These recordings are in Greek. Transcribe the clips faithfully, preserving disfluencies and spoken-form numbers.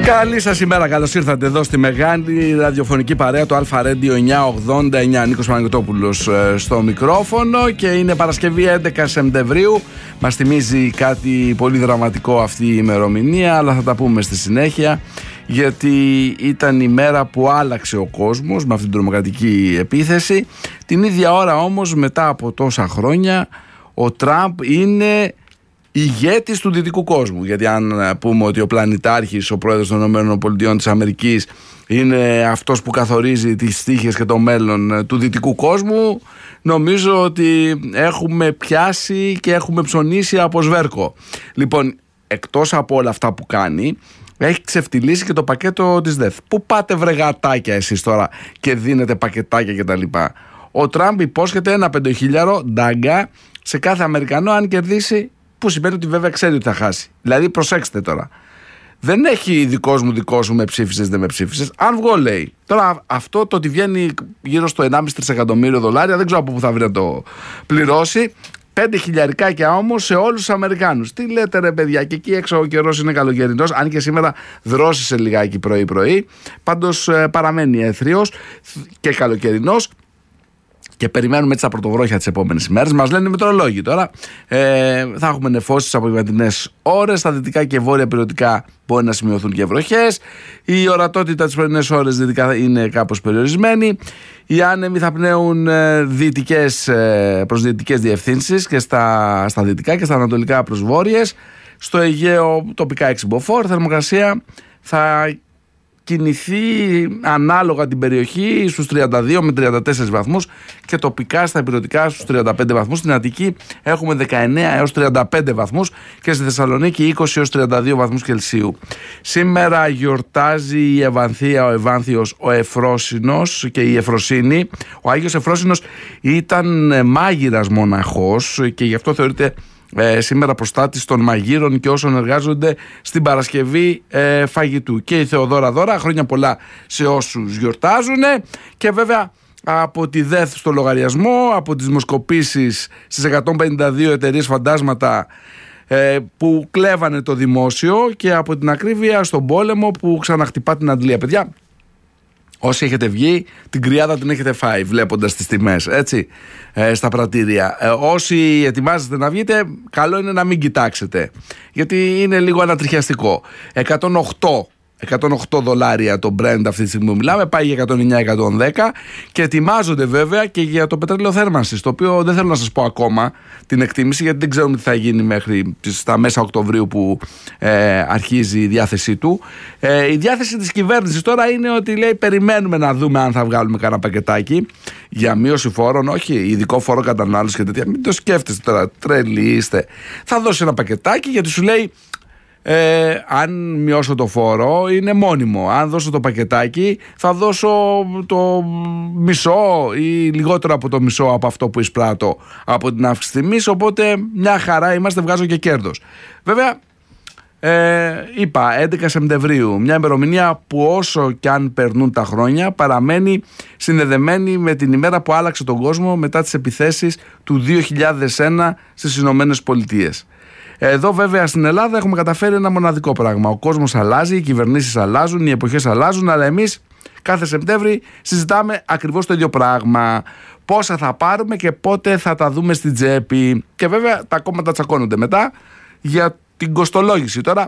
Καλή σας ημέρα, καλώς ήρθατε εδώ στη μεγάλη ραδιοφωνική παρέα του Αλφα Radio εννιακόσια ογδόντα εννιά. Νίκος Παναγιωτόπουλος στο μικρόφωνο και είναι Παρασκευή έντεκα Σεπτεμβρίου. Μας θυμίζει κάτι πολύ δραματικό αυτή η ημερομηνία, αλλά θα τα πούμε στη συνέχεια, γιατί ήταν η μέρα που άλλαξε ο κόσμος με αυτή την τρομοκρατική επίθεση. Την ίδια ώρα όμως, μετά από τόσα χρόνια, ο Τραμπ είναι ηγέτης του δυτικού κόσμου. Γιατί αν πούμε ότι ο πλανητάρχης, ο πρόεδρος των ΗΠΑ της Αμερικής, είναι αυτός που καθορίζει τις τύχες και το μέλλον του δυτικού κόσμου, νομίζω ότι έχουμε πιάσει και έχουμε ψωνίσει από σβέρκο. Λοιπόν, εκτός από όλα αυτά που κάνει, έχει ξεφτυλίσει και το πακέτο της ΔΕΘ. Πού πάτε βρε γατάκια εσείς τώρα και δίνετε πακετάκια κτλ. Ο Τραμπ υπόσχεται ένα πεντοχίλιαρο ντάγκα σε κάθε Αμερικανό αν κερδίσει, που σημαίνει ότι βέβαια ξέρει ότι θα χάσει. Δηλαδή, προσέξτε τώρα. Δεν έχει δικός μου, δικός μου, με ψήφισες, δεν με ψήφισες. Αν βγω, λέει. Τώρα, αυτό το ότι βγαίνει γύρω στο ενάμιση τρισεκατομμύριο δολάρια, δεν ξέρω από πού θα βρει να το πληρώσει. Πέντε χιλιαρικάκια όμως σε όλους τους Αμερικάνους. Τι λέτε, ρε παιδιά, και εκεί έξω ο καιρός είναι καλοκαιρινός. Αν και σήμερα δρόσησε λιγάκι πρωί-πρωί. Πάντως παραμένει έθριος και καλοκαιρινός. Και περιμένουμε έτσι τα πρωτοβρόχια τις επόμενες ημέρες. Μας λένε οι μετεωρολόγοι τώρα. Ε, θα έχουμε νεφώσεις από απογευματινές ώρες. Στα δυτικά και βόρεια περιοδικά μπορεί να σημειωθούν και βροχές. Η ορατότητα τις πρωινές ώρες δυτικά είναι κάπως περιορισμένη. Οι άνεμοι θα πνέουν δυτικές, προς δυτικές διευθύνσεις και στα, στα δυτικά και στα ανατολικά προς βόρειες. Στο Αιγαίο τοπικά έξι μποφόρ. Θερμοκρασία θα κινηθεί ανάλογα την περιοχή στους τριάντα δύο με τριάντα τέσσερις βαθμούς και τοπικά στα ηπειρωτικά στους τριάντα πέντε βαθμούς. Στην Αττική έχουμε δεκαεννέα έως τριάντα πέντε βαθμούς και στη Θεσσαλονίκη είκοσι έως τριάντα δύο βαθμούς Κελσίου. Σήμερα γιορτάζει η Ευανθία, ο Ευάνθιος, ο Εφρόσινος και η Εφροσύνη. Ο Άγιος Εφρόσινος ήταν μάγειρας μοναχός και γι' αυτό θεωρείται Ε, σήμερα προστάτης των μαγείρων και όσων εργάζονται στην Παρασκευή ε, φαγητού. Και η Θεοδόρα Δώρα, χρόνια πολλά σε όσους γιορτάζουν. Και βέβαια από τη ΔΕΘ στο λογαριασμό, από τις δημοσκοπήσεις στις εκατόν πενήντα δύο εταιρείες φαντάσματα ε, που κλέβανε το δημόσιο, και από την ακρίβεια στον πόλεμο που ξαναχτυπά την αντλία. Παιδιά, όσοι έχετε βγει, την κρυάδα την έχετε φάει βλέποντας τις τιμές, έτσι, ε, στα πρατήρια. Ε, όσοι ετοιμάζεστε να βγείτε, καλό είναι να μην κοιτάξετε, γιατί είναι λίγο ανατριχιαστικό. εκατόν οκτώ δολάρια το Brent αυτή τη στιγμή που μιλάμε, πάει για εκατόν εννιά εκατόν δέκα και ετοιμάζονται βέβαια και για το πετρέλαιο θέρμανσης, το οποίο δεν θέλω να σας πω ακόμα την εκτίμηση, γιατί δεν ξέρουμε τι θα γίνει μέχρι τα μέσα Οκτωβρίου που ε, αρχίζει η διάθεσή του. Ε, η διάθεση της κυβέρνησης τώρα είναι ότι λέει περιμένουμε να δούμε αν θα βγάλουμε κανένα πακετάκι για μείωση φόρων, όχι ειδικό φόρο κατανάλωση και τέτοια. Μην το σκέφτεστε τώρα, τρελοί είστε. Θα δώσει ένα πακετάκι γιατί σου λέει Ε, αν μειώσω το φόρο είναι μόνιμο. Αν δώσω το πακετάκι θα δώσω το μισό ή λιγότερο από το μισό από αυτό που εισπράττω από την αύξηση τιμής. Οπότε μια χαρά είμαστε, βγάζω και κέρδος. Βέβαια ε, είπα έντεκα Σεπτεμβρίου, μια ημερομηνία που όσο και αν περνούν τα χρόνια παραμένει συνδεδεμένη με την ημέρα που άλλαξε τον κόσμο μετά τις επιθέσεις του δύο χιλιάδες ένα στις Ηνωμένες Πολιτείες. Εδώ βέβαια στην Ελλάδα έχουμε καταφέρει ένα μοναδικό πράγμα. Ο κόσμος αλλάζει, οι κυβερνήσεις αλλάζουν, οι εποχές αλλάζουν, αλλά εμείς κάθε Σεπτέμβρη συζητάμε ακριβώς το ίδιο πράγμα. Πόσα θα πάρουμε και πότε θα τα δούμε στην τσέπη. Και βέβαια τα κόμματα τσακώνονται μετά για την κοστολόγηση. Τώρα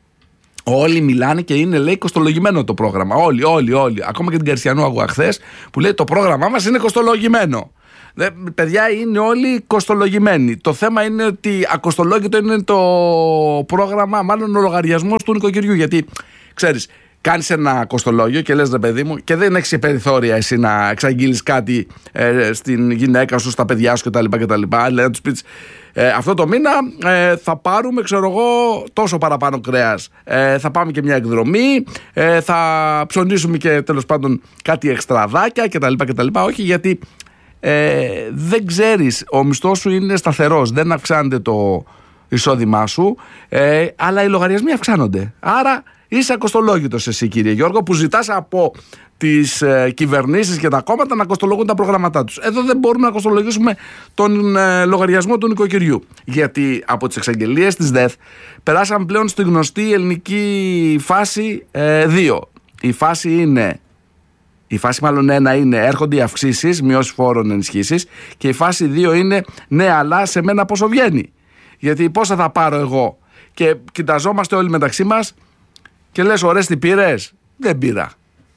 όλοι μιλάνε και είναι, λέει, κοστολογημένο το πρόγραμμα. Όλοι, όλοι, όλοι. Ακόμα και την Καρσιανού άκουγα χθες που λέει το πρόγραμμά μας είναι κοστολογημένο. Δε, παιδιά, είναι όλοι κοστολογημένοι. Το θέμα είναι ότι ακοστολόγητο είναι το πρόγραμμα, μάλλον ο λογαριασμός του νοικοκυριού. Γιατί ξέρεις, κάνεις ένα κοστολόγιο και λες, ρε παιδί μου, και δεν έχεις περιθώρια εσύ να εξαγγείλεις κάτι ε, στην γυναίκα σου, στα παιδιά σου κτλ. κτλ. Λέει να τους πεις, ε, αυτό το μήνα ε, θα πάρουμε, ξέρω εγώ, τόσο παραπάνω κρέας. Ε, θα πάμε και μια εκδρομή, ε, θα ψωνίσουμε και τέλος πάντων κάτι εξτραδάκια κτλ. κτλ. Όχι, γιατί Ε, δεν ξέρεις, ο μισθός σου είναι σταθερός, δεν αυξάνεται το εισόδημά σου, ε, αλλά οι λογαριασμοί αυξάνονται. Άρα είσαι ακοστολόγητος εσύ, κύριε Γιώργο, που ζητάς από τις ε, κυβερνήσεις και τα κόμματα να κοστολογούν τα προγράμματά τους. Εδώ δεν μπορούμε να κοστολογήσουμε τον ε, λογαριασμό του νοικοκυριού. Γιατί από τις εξαγγελίες της ΔΕΘ περάσαμε πλέον στη γνωστή ελληνική φάση δύο. Ε, η φάση είναι... Η φάση μάλλον ένα είναι έρχονται οι αυξήσεις, μειώσεις φόρων, ενισχύσεις, και η φάση δύο είναι ναι, αλλά σε μένα πόσο βγαίνει. Γιατί πόσα θα πάρω εγώ? Και κοιταζόμαστε όλοι μεταξύ μας και λες, ωραίες τι πήρες? Δεν πήρα.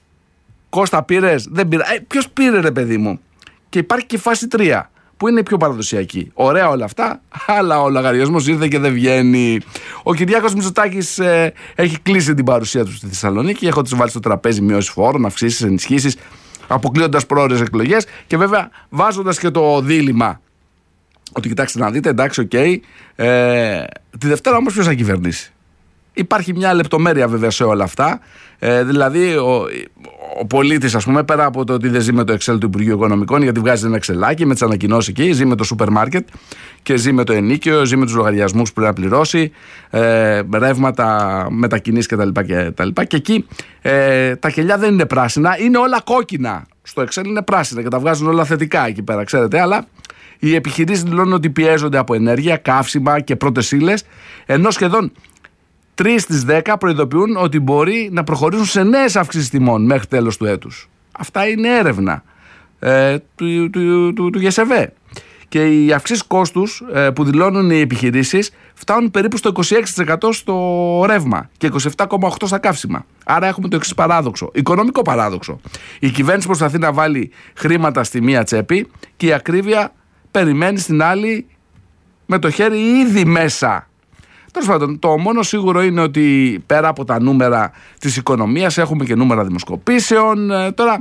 Κώστα πήρες? Δεν πήρα. Ε, ποιος πήρε, ρε παιδί μου? Και υπάρχει και η φάση τρία, που είναι η πιο παραδοσιακή. Ωραία όλα αυτά, αλλά ο λογαριασμός ήρθε και δεν βγαίνει. Ο Κυριάκος Μητσοτάκης ε, έχει κλείσει την παρουσία του στη Θεσσαλονίκη, έχοντας βάλει στο τραπέζι μειώσεις φόρων, αυξήσεις, ενισχύσεις, αποκλείοντας πρόορες εκλογές και βέβαια βάζοντας και το δίλημμα ότι κοιτάξτε να δείτε, εντάξει, οκ, okay, ε, τη Δευτέρα όμως ποιος θα κυβερνήσει? Υπάρχει μια λεπτομέρεια βέβαια σε όλα αυτά. Ε, δηλαδή, ο, ο πολίτης, ας πούμε, πέρα από το ότι δεν ζει με το Excel του Υπουργείου Οικονομικών, γιατί βγάζει ένα Excelάκι με τις ανακοινώσεις εκεί, ζει με το σούπερ μάρκετ και ζει με το ενίκιο, ζει με τους λογαριασμούς που πρέπει να πληρώσει, ε, ρεύματα, μετακινήσεις κτλ. κτλ. Και εκεί ε, τα κελιά δεν είναι πράσινα, είναι όλα κόκκινα. Στο Excel είναι πράσινα και τα βγάζουν όλα θετικά εκεί πέρα, ξέρετε, αλλά οι επιχειρήσεις δηλώνουν ότι πιέζονται από ενέργεια, καύσιμα και πρώτες ύλες, ενώ σχεδόν τρεις στις δέκα προειδοποιούν ότι μπορεί να προχωρήσουν σε νέες αυξήσεις τιμών μέχρι τέλος του έτους. Αυτά είναι έρευνα ε, του, του, του, του ΓΕΣΕΒΕ. Και οι αυξήσεις κόστους ε, που δηλώνουν οι επιχειρήσεις φτάνουν περίπου στο είκοσι έξι τοις εκατό στο ρεύμα και είκοσι επτά κόμμα οκτώ τοις εκατό στα καύσιμα. Άρα έχουμε το εξής παράδοξο, οικονομικό παράδοξο. Η κυβέρνηση προσπαθεί να βάλει χρήματα στη μία τσέπη και η ακρίβεια περιμένει στην άλλη με το χέρι ήδη μέσα. Τέλος πάντων, το μόνο σίγουρο είναι ότι πέρα από τα νούμερα της οικονομίας έχουμε και νούμερα δημοσκοπήσεων. Ε, τώρα,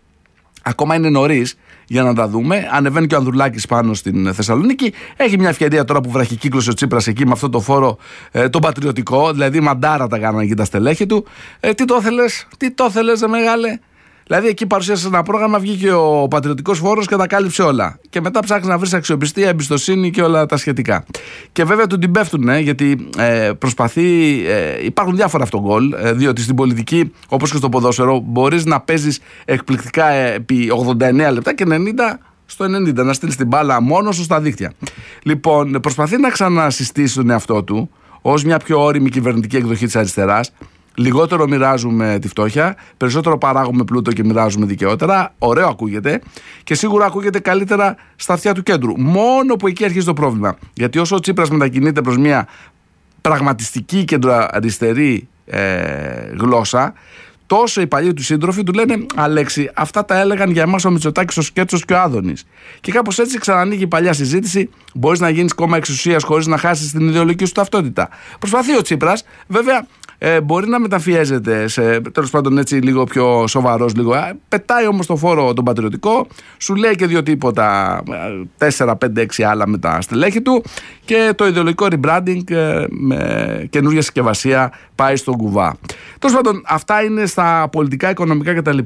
ακόμα είναι νωρίς για να τα δούμε. Ανεβαίνει και ο Ανδρουλάκης πάνω στην Θεσσαλονίκη. Έχει μια ευκαιρία τώρα που βραχικύκλωσε ο Τσίπρας εκεί με αυτό το φόρο ε, τον πατριωτικό. Δηλαδή, μαντάρα τα κάνανε εκεί τα στελέχη του. Ε, τι το θέλες, τι το θέλες, δε μεγάλε? Δηλαδή, εκεί παρουσίασε ένα πρόγραμμα, βγήκε ο πατριωτικός φόρος και τα κάλυψε όλα. Και μετά ψάχνει να βρει αξιοπιστία, εμπιστοσύνη και όλα τα σχετικά. Και βέβαια του την πέφτουν, ε, γιατί ε, προσπαθεί. Ε, υπάρχουν διάφορα αυτογκόλ, ε, διότι στην πολιτική, όπως και στο ποδόσφαιρο, μπορείς να παίζεις εκπληκτικά ε, επί ογδόντα εννέα λεπτά και ενενήντα στο ενενήντα, να στείλεις την μπάλα μόνο σου στα δίχτυα. Λοιπόν, προσπαθεί να ξανασυστήσει τον εαυτό του ως μια πιο όριμη κυβερνητική εκδοχή της αριστεράς. Λιγότερο μοιράζουμε τη φτώχεια, περισσότερο παράγουμε πλούτο και μοιράζουμε δικαιότερα. Ωραίο ακούγεται και σίγουρα ακούγεται καλύτερα στα αυτιά του κέντρου. Μόνο που εκεί αρχίζει το πρόβλημα. Γιατί όσο ο Τσίπρας μετακινείται προς μια πραγματιστική κεντροαριστερή ε, γλώσσα, τόσο οι παλιοί του σύντροφοι του λένε Αλέξη, αυτά τα έλεγαν για εμάς ο Μητσοτάκης, ο Σκέτσος και ο Άδωνης. Και κάπως έτσι ξανανοίγει η παλιά συζήτηση. Μπορείς να γίνεις κόμμα εξουσίας χωρίς να χάσεις την ιδεολογική σου ταυτότητα. Προσπαθεί ο Τσίπρας, βέβαια. Ε, μπορεί να μεταφιέζεται σε, τέλος πάντων, έτσι λίγο πιο σοβαρός, λίγο. Ε, πετάει όμως το φόρο τον πατριωτικό, σου λέει και δύο τίποτα, τέσσερα, πέντε, έξι άλλα με τα στελέχη του και το ιδεολογικό rebranding ε, με καινούργια συσκευασία πάει στον κουβά. Τέλος πάντων, αυτά είναι στα πολιτικά, οικονομικά κτλ.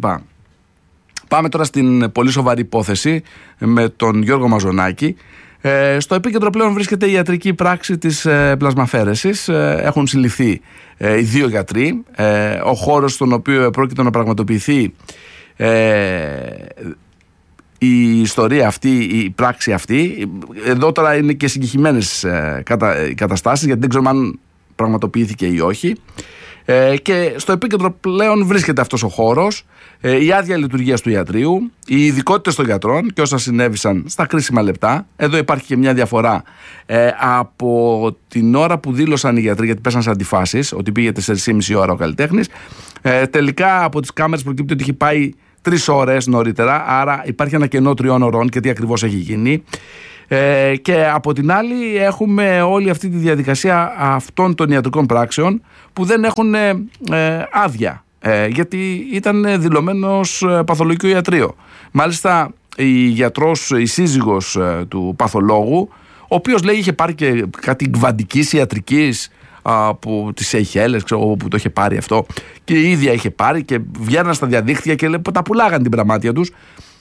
Πάμε τώρα στην πολύ σοβαρή υπόθεση με τον Γιώργο Μαζονάκη. Ε, στο επίκεντρο πλέον βρίσκεται η ιατρική πράξη της ε, πλασμαφαίρεσης. Ε, έχουν συλληφθεί ε, οι δύο γιατροί. Ε, ο χώρος στον οποίο πρόκειται να πραγματοποιηθεί ε, η ιστορία αυτή, η πράξη αυτή. Εδώ τώρα είναι και συγκεκριμένες ε, κατα, ε, καταστάσεις, γιατί δεν ξέρουμε αν πραγματοποιήθηκε ή όχι. Ε, και στο επίκεντρο πλέον βρίσκεται αυτός ο χώρος, ε, η άδεια λειτουργίας του ιατρείου, οι ειδικότητες των γιατρών και όσα συνέβησαν στα κρίσιμα λεπτά. Εδώ υπάρχει και μια διαφορά ε, από την ώρα που δήλωσαν οι γιατροί, γιατί πέσαν σε αντιφάσεις, ότι πήγε τέσσερις και μισή ώρα ο καλλιτέχνης. Ε, τελικά από τις κάμερες προκύπτει ότι έχει πάει τρεις ώρες νωρίτερα, άρα υπάρχει ένα κενό τριών ωρών και τι ακριβώς έχει γίνει. Ε, και από την άλλη έχουμε όλη αυτή τη διαδικασία αυτών των ιατρικών πράξεων που δεν έχουν ε, άδεια, ε, γιατί ήταν δηλωμένος ε, παθολογικό ιατρείο. Μάλιστα η γιατρός, η σύζυγος ε, του παθολόγου, ο οποίος λέει είχε πάρει και κάτι κβαντικής ιατρικής από τις Σεϊχέλες, ξέρω που το είχε πάρει αυτό, και η ίδια είχε πάρει και βγαίναν στα διαδίκτυα και τα πουλάγαν την πραμάτια τους.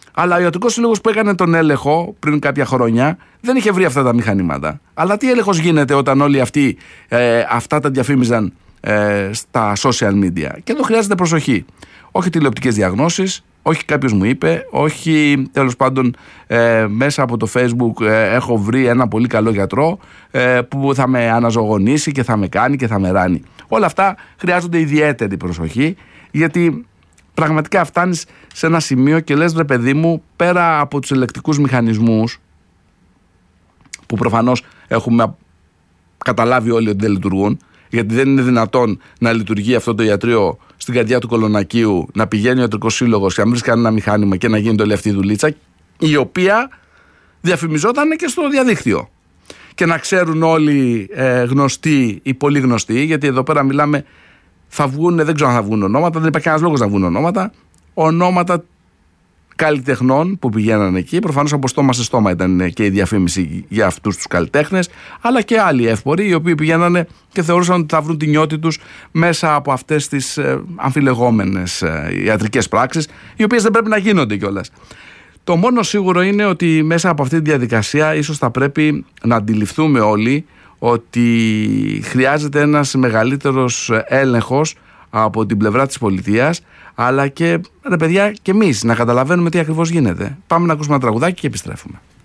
Αλλά ο Ιατρικός Σύλλογος που έκανε τον έλεγχο πριν κάποια χρόνια δεν είχε βρει αυτά τα μηχανήματα. Αλλά τι έλεγχος γίνεται όταν όλοι αυτοί ε, αυτά τα διαφήμιζαν ε, στα social media? Και εδώ χρειάζεται προσοχή. Όχι τηλεοπτικές διαγνώσεις, όχι κάποιος μου είπε, όχι τέλος πάντων ε, μέσα από το Facebook ε, έχω βρει ένα πολύ καλό γιατρό ε, που θα με αναζωογονήσει και θα με κάνει και θα με ράνει. Όλα αυτά χρειάζονται ιδιαίτερη προσοχή, γιατί πραγματικά φτάνεις σε ένα σημείο και λες, ρε παιδί μου, πέρα από τους ελεκτικούς μηχανισμούς που προφανώς έχουμε καταλάβει όλοι ότι δεν λειτουργούν, γιατί δεν είναι δυνατόν να λειτουργεί αυτό το ιατρείο στην καρδιά του Κολονακίου, να πηγαίνει ο Ιατρικός Σύλλογος και να βρει κανένα μηχάνημα και να γίνεται όλη αυτή η δουλίτσα, η οποία διαφημιζόταν και στο διαδίκτυο. Και να ξέρουν όλοι ε, γνωστοί ή πολύ γνωστοί, γιατί εδώ πέρα μιλάμε, θα βγουν, δεν ξέρω αν θα βγουν ονόματα, δεν υπάρχει κανένας λόγος να βγουν ονόματα, ονόματα καλλιτεχνών που πηγαίνανε εκεί. Προφανώς από στόμα σε στόμα ήταν και η διαφήμιση για αυτούς τους καλλιτέχνες, αλλά και άλλοι εύποροι οι οποίοι πηγαίνανε και θεωρούσαν ότι θα βρουν την νιώτη τους μέσα από αυτές τις ε, αμφιλεγόμενες ε, ιατρικές πράξεις, οι οποίες δεν πρέπει να γίνονται κιόλας. Το μόνο σίγουρο είναι ότι μέσα από αυτή τη διαδικασία ίσως θα πρέπει να αντιληφθούμε όλοι ότι χρειάζεται ένας μεγαλύτερος έλεγχος από την πλευρά της πολιτείας, αλλά και, ρε παιδιά, και εμείς να καταλαβαίνουμε τι ακριβώς γίνεται. Πάμε να ακούσουμε ένα τραγουδάκι και επιστρέφουμε.